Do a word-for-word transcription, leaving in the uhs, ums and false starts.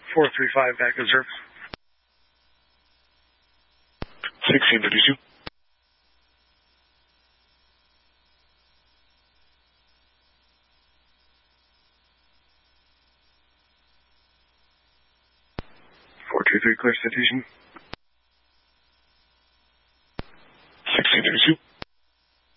four three five, back to service. sixteen fifty-two. four two three, clear citation. sixteen fifty-two.